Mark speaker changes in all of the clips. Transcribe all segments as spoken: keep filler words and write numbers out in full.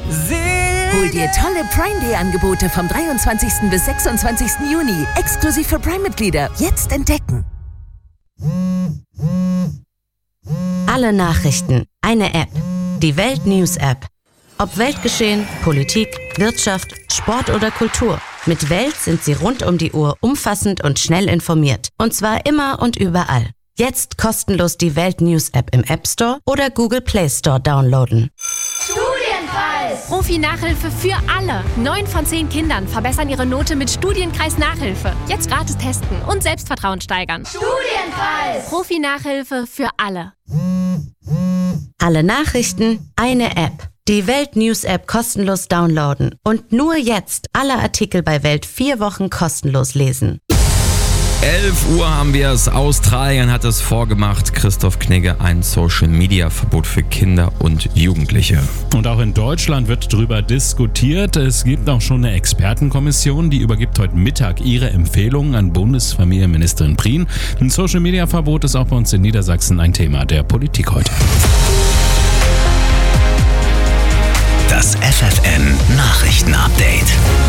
Speaker 1: Hol dir tolle Prime Day Angebote vom dreiundzwanzigsten bis sechsundzwanzigsten Juni. Exklusiv für Prime-Mitglieder. Jetzt entdecken.
Speaker 2: Alle Nachrichten. Eine App. Die Welt News App. Ob Weltgeschehen, Politik, Wirtschaft, Sport oder Kultur. Mit Welt sind Sie rund um die Uhr umfassend und schnell informiert. Und zwar immer und überall. Jetzt kostenlos die Welt News App im App Store oder Google Play Store downloaden.
Speaker 3: Studienkreis! Profi-Nachhilfe für alle. Neun von zehn Kindern verbessern ihre Note mit Studienkreis Nachhilfe. Jetzt gratis testen und Selbstvertrauen steigern. Studienkreis! Profi-Nachhilfe für alle.
Speaker 2: Alle Nachrichten, eine App. Die Welt News App kostenlos downloaden. Und nur jetzt alle Artikel bei Welt vier Wochen kostenlos lesen.
Speaker 4: elf Uhr haben wir es. Australien hat es vorgemacht. Christoph Knigge, ein Social-Media-Verbot für Kinder und Jugendliche.
Speaker 5: Und auch in Deutschland wird darüber diskutiert. Es gibt auch schon eine Expertenkommission, die übergibt heute Mittag ihre Empfehlungen an Bundesfamilienministerin Prien. Ein Social-Media-Verbot ist auch bei uns in Niedersachsen ein Thema der Politik heute.
Speaker 6: Das F F N Nachrichten-Update.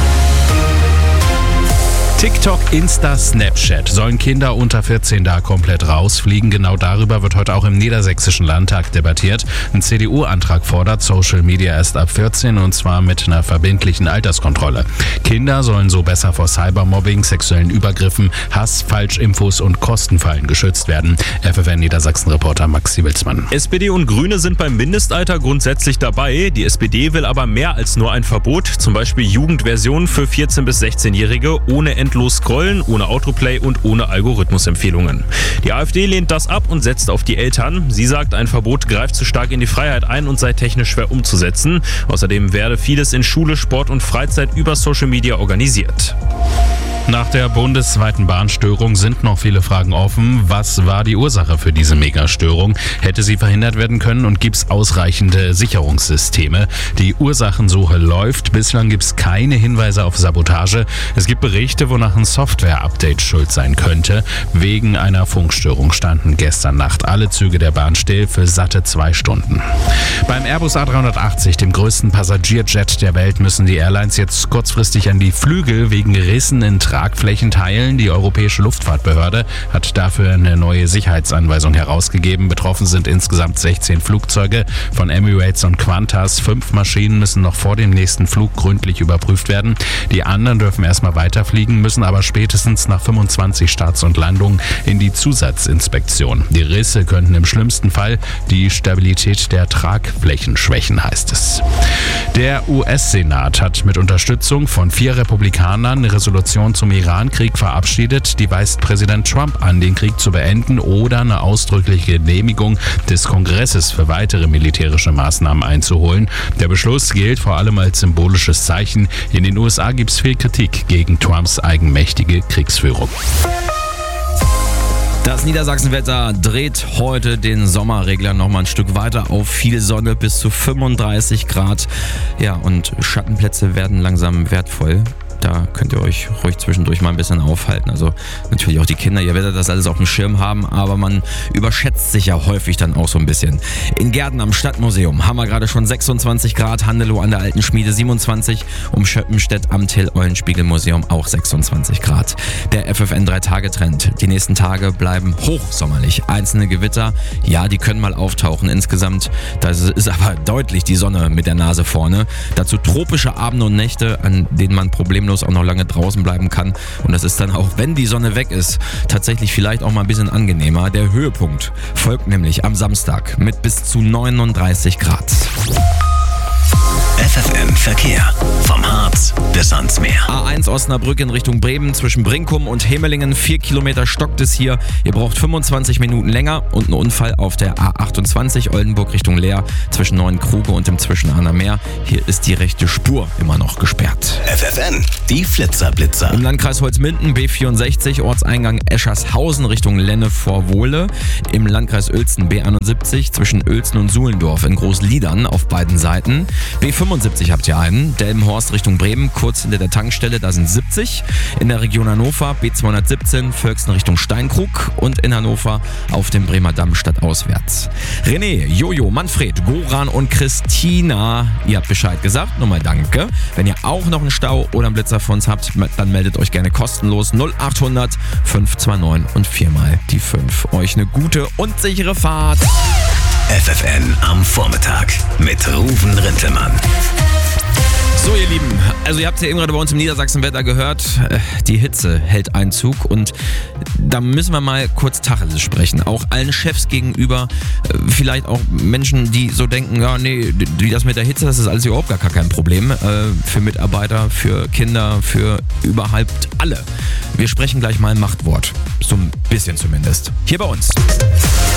Speaker 5: TikTok, Insta, Snapchat. Sollen Kinder unter vierzehn da komplett rausfliegen? Genau darüber wird heute auch im Niedersächsischen Landtag debattiert. Ein C D U-Antrag fordert Social Media erst ab vierzehn und zwar mit einer verbindlichen Alterskontrolle. Kinder sollen so besser vor Cybermobbing, sexuellen Übergriffen, Hass, Falschinfos und Kostenfallen geschützt werden. F F N Niedersachsen-Reporter Maxi Wilsmann.
Speaker 7: S P D und Grüne sind beim Mindestalter grundsätzlich dabei. Die S P D will aber mehr als nur ein Verbot. Zum Beispiel Jugendversionen für vierzehn- bis sechzehnjährige ohne endlos scrollen, ohne Autoplay und ohne Algorithmusempfehlungen. Die AfD lehnt das ab und setzt auf die Eltern. Sie sagt, ein Verbot greift zu stark in die Freiheit ein und sei technisch schwer umzusetzen. Außerdem werde vieles in Schule, Sport und Freizeit über Social Media organisiert.
Speaker 5: Nach der bundesweiten Bahnstörung sind noch viele Fragen offen. Was war die Ursache für diese Megastörung? Hätte sie verhindert werden können und gibt es ausreichende Sicherungssysteme? Die Ursachensuche läuft. Bislang gibt es keine Hinweise auf Sabotage. Es gibt Berichte, wonach ein Software-Update schuld sein könnte. Wegen einer Funkstörung standen gestern Nacht alle Züge der Bahn still für satte zwei Stunden. Beim Airbus A dreihundertachtzig, dem größten Passagierjet der Welt, müssen die Airlines jetzt kurzfristig an die Flügel wegen Rissen in Tragflächenteilen. Die Europäische Luftfahrtbehörde hat dafür eine neue Sicherheitsanweisung herausgegeben. Betroffen sind insgesamt sechzehn Flugzeuge von Emirates und Qantas. Fünf Maschinen müssen noch vor dem nächsten Flug gründlich überprüft werden. Die anderen dürfen erstmal weiterfliegen, müssen aber spätestens nach fünfundzwanzig Starts und Landungen in die Zusatzinspektion. Die Risse könnten im schlimmsten Fall die Stabilität der Tragflächen schwächen, heißt es. Der U S-Senat hat mit Unterstützung von vier Republikanern eine Resolution zum Iran-Krieg verabschiedet. Die weist Präsident Trump an, den Krieg zu beenden oder eine ausdrückliche Genehmigung des Kongresses für weitere militärische Maßnahmen einzuholen. Der Beschluss gilt vor allem als symbolisches Zeichen. In den U S A gibt es viel Kritik gegen Trumps eigenmächtige Kriegsführung.
Speaker 4: Das Niedersachsenwetter dreht heute den Sommerregler noch mal ein Stück weiter auf. Viel Sonne bis zu fünfunddreißig Grad. Ja, und Schattenplätze werden langsam wertvoll. Da könnt ihr euch ruhig zwischendurch mal ein bisschen aufhalten. Also natürlich auch die Kinder, ihr werdet das alles auf dem Schirm haben, aber man überschätzt sich ja häufig dann auch so ein bisschen. In Gärten am Stadtmuseum haben wir gerade schon sechsundzwanzig Grad, Handelow an der Alten Schmiede siebenundzwanzig, um Schöppenstedt am Till-Eulenspiegel-Museum auch sechsundzwanzig Grad. Der F F N drei Tage Trend. Die nächsten Tage bleiben hochsommerlich. Einzelne Gewitter, ja, die können mal auftauchen. Insgesamt, da ist aber deutlich die Sonne mit der Nase vorne. Dazu tropische Abende und Nächte, an denen man problemlos auch noch lange draußen bleiben kann. Und das ist dann auch, wenn die Sonne weg ist, tatsächlich vielleicht auch mal ein bisschen angenehmer. Der Höhepunkt folgt nämlich am Samstag mit bis zu neununddreißig Grad.
Speaker 6: F F N Verkehr. Vom Harz bis ans Meer.
Speaker 4: A eins Osnabrück in Richtung Bremen zwischen Brinkum und Hemelingen. Vier Kilometer stockt es hier. Ihr braucht fünfundzwanzig Minuten länger. Und ein Unfall auf der A achtundzwanzig Oldenburg Richtung Leer zwischen Neuenkruge und dem Zwischenahner Meer. Hier ist die rechte Spur immer noch gesperrt.
Speaker 6: F F N, die Flitzerblitzer.
Speaker 4: Im Landkreis Holzminden B vierundsechzig, Ortseingang Eschershausen Richtung Lenne vor Wohle. Im Landkreis Uelzen B einundsiebzig zwischen Uelzen und Suhlendorf in Großliedern auf beiden Seiten. B fünfundsiebzig habt ihr einen. Delmenhorst Richtung Bremen, kurz kurz hinter der Tankstelle, da sind siebzig. In der Region Hannover B zweihundertsiebzehn, Völksen Richtung Steinkrug und in Hannover auf dem Bremer Damm stadtauswärts. René, Jojo, Manfred, Goran und Christina, ihr habt Bescheid gesagt, nochmal danke. Wenn ihr auch noch einen Stau oder einen Blitzer für uns habt, dann meldet euch gerne kostenlos null achthundert fünf zwei neun und viermal die fünf. Euch eine gute und sichere Fahrt.
Speaker 6: F F N am Vormittag mit Ruven Rintelmann.
Speaker 4: So ihr Lieben, also ihr habt es ja eben gerade bei uns im Niedersachsenwetter gehört, die Hitze hält Einzug und da müssen wir mal kurz Tacheles sprechen. Auch allen Chefs gegenüber, vielleicht auch Menschen, die so denken, ja nee, das mit der Hitze, das ist alles überhaupt gar kein Problem. Für Mitarbeiter, für Kinder, für überhaupt alle. Wir sprechen gleich mal ein Machtwort, so ein bisschen zumindest. Hier bei uns.